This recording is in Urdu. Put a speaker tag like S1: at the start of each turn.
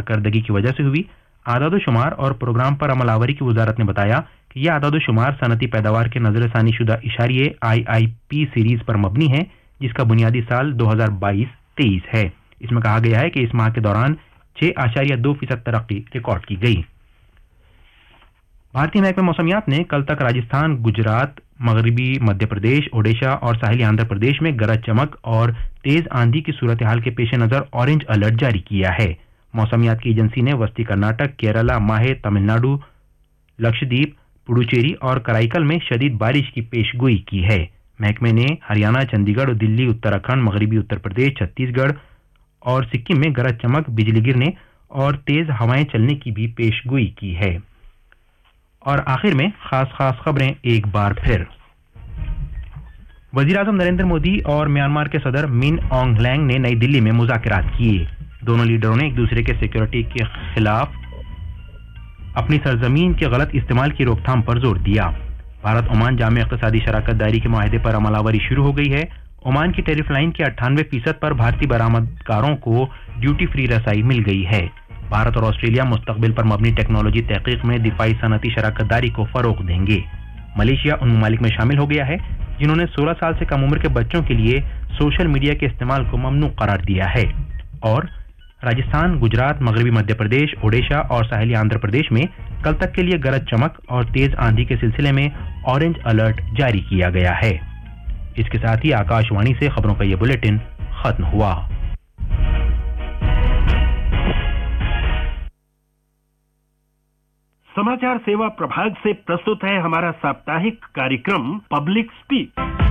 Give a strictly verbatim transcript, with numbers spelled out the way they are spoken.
S1: کارکردگی کی وجہ سے ہوئی. اعداد و شمار اور پروگرام پر عمل آوری کی وزارت نے بتایا کہ یہ اعداد و شمار صنعتی پیداوار کے نظر ثانی شدہ اشاریے آئی آئی پی سیریز پر مبنی ہے جس کا بنیادی سال دو ہزار بائیس تیئیس ہے. اس میں کہا گیا ہے کہ اس ماہ کے دوران چھ اشاریہ دو فیصد ترقی ریکارڈ کی گئی. بھارتی محکمہ موسمیات نے کل تک راجستھان، گجرات، مغربی مدھیہ پردیش، اوڈیشہ اور ساحلی آندھرا پردیش میں گرج چمک اور تیز آندھی کی صورتحال کے پیش نظر اورنج الرٹ جاری کیا ہے. موسمیات کی ایجنسی نے وسطی کرناٹک، کیرلا، ماہے، تمل ناڈو، لکشدیپ، پڈوچیری اور کرائیکل میں شدید بارش کی پیش گوئی کی ہے. محکمے نے ہریانہ، چندی گڑھ، دلی، اتراکھنڈ، مغربی اتر پردیش، چھتیس گڑھ اور سکم میں گرج چمک، بجلی گرنے اور تیز ہوائیں چلنے کی بھی پیش گوئی کی ہے. اور آخر میں خاص خاص خبریں ایک بار پھر. وزیر اعظم نریندر مودی اور میانمار کے صدر من اونگ لینگ نے نئی دلی میں مذاکرات کیے. دونوں لیڈروں نے ایک دوسرے کے سیکیورٹی کے خلاف اپنی سرزمین کے غلط استعمال کی روک تھام پر زور دیا. بھارت عمان جامع اقتصادی شراکت داری کے معاہدے پر عمل آوری شروع ہو گئی ہے. عمان کی ٹیرف لائن کے اٹھانوے فیصد پر بھارتی برآمدکاروں کو ڈیوٹی فری رسائی مل گئی ہے. بھارت اور آسٹریلیا مستقبل پر مبنی ٹیکنالوجی تحقیق میں دفاعی صنعتی شراکت داری کو فروغ دیں گے. ملیشیا ان ممالک میں شامل ہو گیا ہے جنہوں نے سولہ سال سے کم عمر کے بچوں کے لیے سوشل میڈیا کے استعمال کو ممنوع قرار دیا ہے. اور راجستھان، گجرات، مغربی مدھیہ پردیش، اوڈیشہ اور ساحلی آندھرا پردیش میں کل تک کے لیے گرج چمک اور تیز آندھی کے سلسلے میں اورنج الرٹ جاری کیا گیا ہے. اس کے ساتھ ہی آکاش وانی سے خبروں کا یہ بلیٹن ختم ہوا.
S2: समाचार सेवा प्रभाग से प्रस्तुत है हमारा साप्ताहिक कार्यक्रम पब्लिक स्पीक.